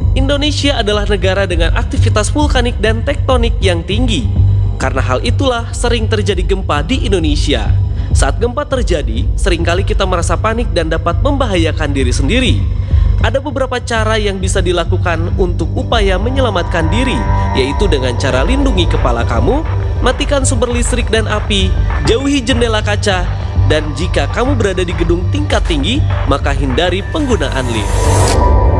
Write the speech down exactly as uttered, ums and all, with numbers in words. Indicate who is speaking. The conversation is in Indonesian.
Speaker 1: Indonesia adalah negara dengan aktivitas vulkanik dan tektonik yang tinggi. Karena hal itulah sering terjadi gempa di Indonesia. Saat gempa terjadi, seringkali kita merasa panik dan dapat membahayakan diri sendiri. Ada beberapa cara yang bisa dilakukan untuk upaya menyelamatkan diri, yaitu dengan cara lindungi kepala kamu, matikan sumber listrik dan api, jauhi jendela kaca, dan jika kamu berada di gedung tingkat tinggi, maka hindari penggunaan lift.